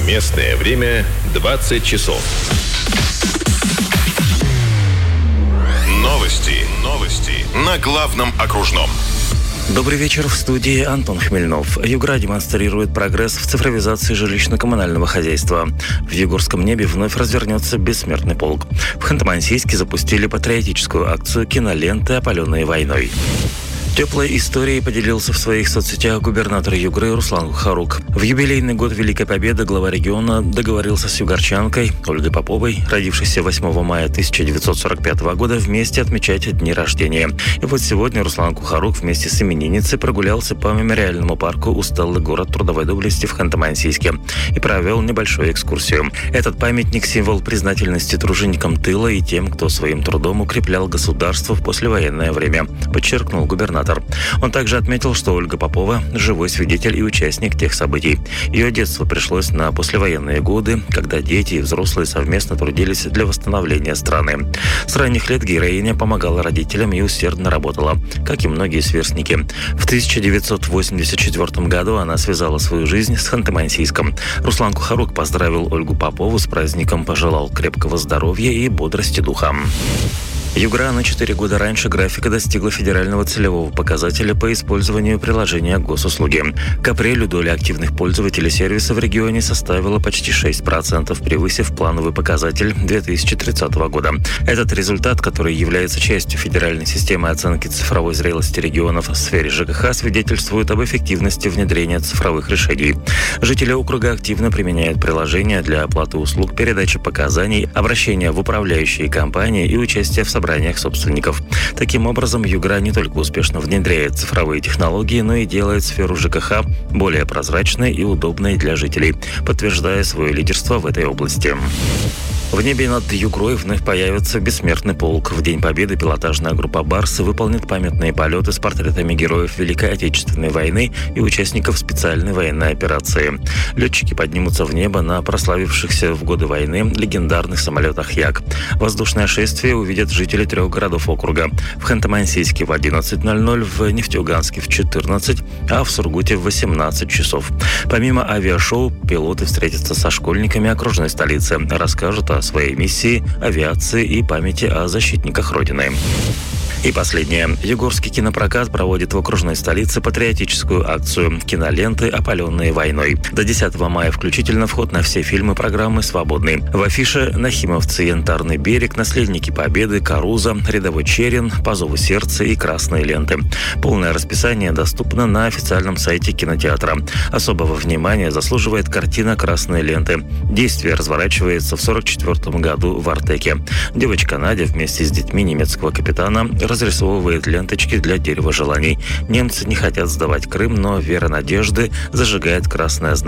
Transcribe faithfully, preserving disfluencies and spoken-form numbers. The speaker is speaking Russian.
Местное время двадцать часов. Новости. Новости на главном окружном. Добрый вечер, в студии Антон Хмельнов. Югра демонстрирует прогресс в цифровизации жилищно-коммунального хозяйства. В югорском небе вновь развернется бессмертный полк. В Ханты-Мансийске запустили патриотическую акцию «Киноленты, опаленные войной». Теплой историей поделился в своих соцсетях губернатор Югры Руслан Кухарук. В юбилейный год Великой Победы глава региона договорился с югорчанкой Ольгой Поповой, родившейся восьмого мая тысяча девятьсот сорок пятого года, вместе отмечать дни рождения. И вот сегодня Руслан Кухарук вместе с именинницей прогулялся по мемориальному парку «Усталый город трудовой доблести» в Ханты-Мансийске и провел небольшую экскурсию. Этот памятник – символ признательности труженикам тыла и тем, кто своим трудом укреплял государство в послевоенное время, подчеркнул губернатор. Он также отметил, что Ольга Попова – живой свидетель и участник тех событий. Ее детство пришлось на послевоенные годы, когда дети и взрослые совместно трудились для восстановления страны. С ранних лет героиня помогала родителям и усердно работала, как и многие сверстники. В тысяча девятьсот восемьдесят четвёртом году она связала свою жизнь с Ханты-Мансийском. Руслан Кухарук поздравил Ольгу Попову с праздником, пожелал крепкого здоровья и бодрости духа. Югра на четыре года раньше графика достигла федерального целевого показателя по использованию приложения госуслуги. К апрелю доля активных пользователей сервиса в регионе составила почти шесть процентов, превысив плановый показатель две тысячи тридцатого года. Этот результат, который является частью федеральной системы оценки цифровой зрелости регионов в сфере ЖКХ, свидетельствует об эффективности внедрения цифровых решений. Жители округа активно применяют приложения для оплаты услуг, передачи показаний, обращения в управляющие компании и участия в собраниях собственников. Таким образом, Югра не только успешно внедряет цифровые технологии, но и делает сферу ЖКХ более прозрачной и удобной для жителей, подтверждая свое лидерство в этой области. В небе над Югрой вновь появится бессмертный полк. В День Победы пилотажная группа «Барсы» выполнит памятные полеты с портретами героев Великой Отечественной войны и участников специальной военной операции. Летчики поднимутся в небо на прославившихся в годы войны легендарных самолетах Як. Воздушное шествие увидят жители трех городов округа. В Ханты-Мансийске в одиннадцать ноль ноль, в Нефтеюганске в четырнадцать, а в Сургуте в восемнадцать часов. Помимо авиашоу, пилоты встретятся со школьниками окружной столицы, расскажут о своей миссии, авиации и памяти о защитниках Родины. И последнее. Югорский кинопрокат проводит в окружной столице патриотическую акцию «Киноленты, опаленные войной». До десятого мая включительно вход на все фильмы программы свободный. В афише «Нахимовцы», «Янтарный берег», «Наследники Победы», «Каруза», «Рядовой Черен», «По зову сердца» и «Красные ленты». Полное расписание доступно на официальном сайте кинотеатра. Особого внимания заслуживает картина «Красные ленты». Действие разворачивается в сорок четвёртом году в Артеке. Девочка Надя вместе с детьми немецкого капитана разрисовывает ленточки для дерева желаний. Немцы не хотят сдавать Крым, но вера надежды зажигает красное знамя.